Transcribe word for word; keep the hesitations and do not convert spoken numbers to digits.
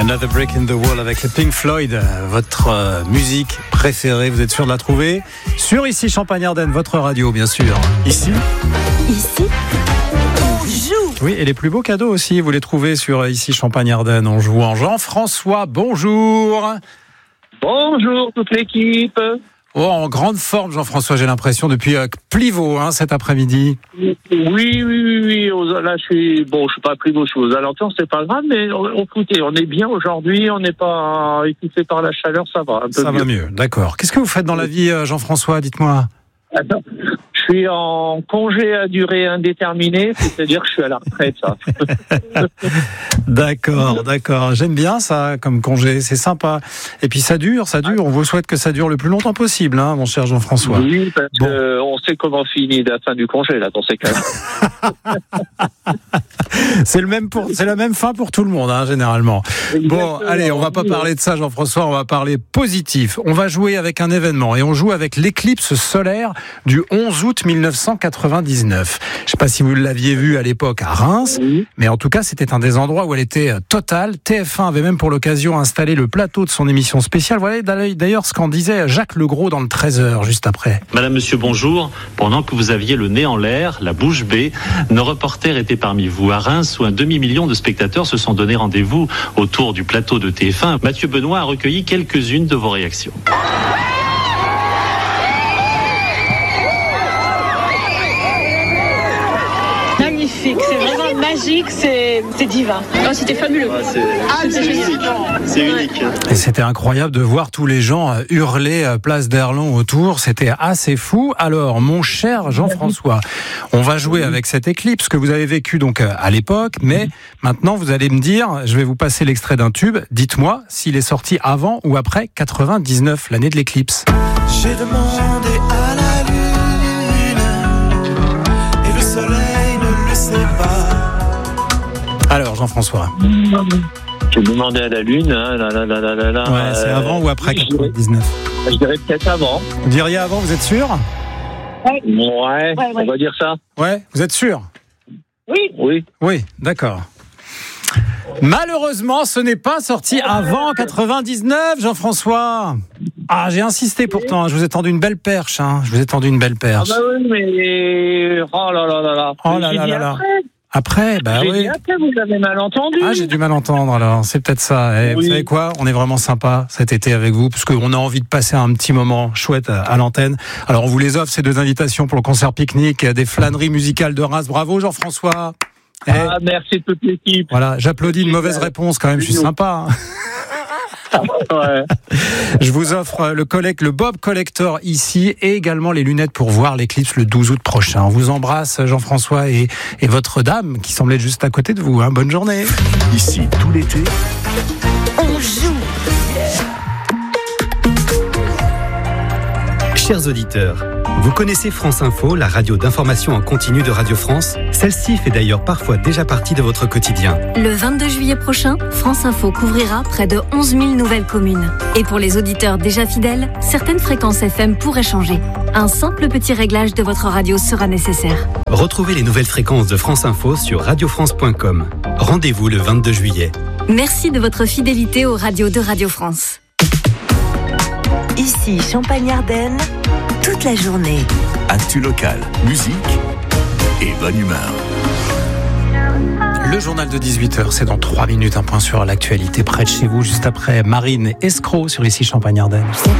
Another Brick in the Wall avec les Pink Floyd, votre euh, musique préférée, vous êtes sûr de la trouver sur Ici Champagne-Ardenne, votre radio bien sûr. Ici Ici on joue. Oui, et les plus beaux cadeaux aussi, vous les trouvez sur Ici Champagne-Ardenne en jouant. Jean-François, bonjour. Bonjour toute l'équipe. Oh, en grande forme Jean-François, j'ai l'impression, depuis euh, Plivaux hein, cet après-midi. Oui, oui, oui, oui. Là, je suis, bon, je suis pas à Plivaux, je suis aux alentours, c'est pas grave, mais écoutez, on est bien aujourd'hui, on n'est pas étouffé par la chaleur, ça va. Un peu ça mieux. va mieux, d'accord. Qu'est-ce que vous faites dans la vie, Jean-François, dites-moi? Attends, je suis en congé à durée indéterminée, c'est-à-dire que je suis à la retraite. Ça. D'accord, d'accord. J'aime bien ça comme congé, c'est sympa. Et puis ça dure, ça dure. On vous souhaite que ça dure le plus longtemps possible, hein, mon cher Jean-François. Oui, parce bon. qu'on sait comment finit la fin du congé là dans ces cas. c'est le même pour, c'est la même fin pour tout le monde, hein, généralement. Exactement. Bon, allez, on va pas parler de ça, Jean-François. On va parler positif. On va jouer avec un événement et on joue avec l'éclipse solaire du onze août mille neuf cent quatre-vingt-dix-neuf. Je ne sais pas si vous l'aviez vu à l'époque à Reims, oui. mais en tout cas, c'était un des endroits où elle était totale. T F un avait même pour l'occasion installé le plateau de son émission spéciale. Voilà d'ailleurs ce qu'en disait Jacques Legros dans le treize heures, juste après. Madame, monsieur, bonjour. Pendant que vous aviez le nez en l'air, la bouche bée, nos reporters étaient parmi vous. À Reims, où un demi-million de spectateurs se sont donné rendez-vous autour du plateau de T F un, Mathieu Benoît a recueilli quelques-unes de vos réactions. Magnifique, c'est vraiment magique, c'est, c'est divin. Oh, c'était fabuleux. Ouais, c'est, ah, c'est, c'est unique. C'est unique. Et c'était incroyable de voir tous les gens hurler place d'Erlon autour. C'était assez fou. Alors, mon cher Jean-François, on va jouer avec cette éclipse que vous avez vécue donc à l'époque, mais maintenant vous allez me dire, je vais vous passer l'extrait d'un tube. Dites-moi s'il est sorti avant ou après quatre-vingt-dix-neuf, l'année de l'éclipse. J'ai demandé à la lune et le soleil. Alors Jean-François, j'ai demandé à la lune, hein, là, là, là, là, là, là, ouais, c'est avant ou après quatre-vingt-dix-neuf? Je dirais peut-être avant. Vous diriez avant, vous êtes sûr? Ouais, ouais, ouais, on va dire ça. Ouais, vous êtes sûr? Oui. Oui. Oui, d'accord. Malheureusement, ce n'est pas sorti avant quatre-vingt-dix-neuf, Jean-François. Ah, j'ai insisté pourtant, je vous ai tendu une belle perche, hein. Je vous ai tendu une belle perche. Ah bah oui, mais... Oh là là là là. Oh là là là là. Après, bah j'ai oui. Dit après, vous avez mal entendu. Ah, j'ai dû mal entendre alors, c'est peut-être ça. Et oui. Vous savez quoi, on est vraiment sympa cet été avec vous, parce qu'on a envie de passer un petit moment chouette à, à l'antenne. Alors on vous les offre, ces deux invitations pour le concert pique-nique des flâneries musicales de Reims. Bravo Jean-François. Ah, hey. Merci toute l'équipe. Voilà, j'applaudis une mauvaise réponse quand même, je suis sympa. Hein. Ouais. Je vous offre le, collect, le Bob Collector ici et également les lunettes pour voir l'éclipse le douze août prochain. On vous embrasse Jean-François et, et votre dame qui semble être juste à côté de vous. Hein. Bonne journée. Ici, tout l'été, on joue. Chers auditeurs, vous connaissez France Info, la radio d'information en continu de Radio France? Celle-ci fait d'ailleurs parfois déjà partie de votre quotidien. Le vingt-deux juillet prochain, France Info couvrira près de onze mille nouvelles communes. Et pour les auditeurs déjà fidèles, certaines fréquences F M pourraient changer. Un simple petit réglage de votre radio sera nécessaire. Retrouvez les nouvelles fréquences de France Info sur radio france point com. Rendez-vous le vingt-deux juillet. Merci de votre fidélité aux radios de Radio France. Ici Champagne-Ardenne, toute la journée. Actu local, musique et bonne humeur. Le journal de dix-huit heures, c'est dans trois minutes, un point sur l'actualité près de chez vous, juste après Marine Escroc sur Ici Champagne-Ardenne.